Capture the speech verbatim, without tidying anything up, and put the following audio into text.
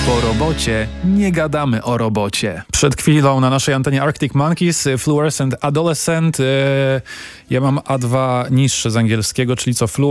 Po robocie nie gadamy o robocie. Przed chwilą na naszej antenie Arctic Monkeys, Fluorescent Adolescent. Ja mam A dwa niższe z angielskiego, czyli co Fluor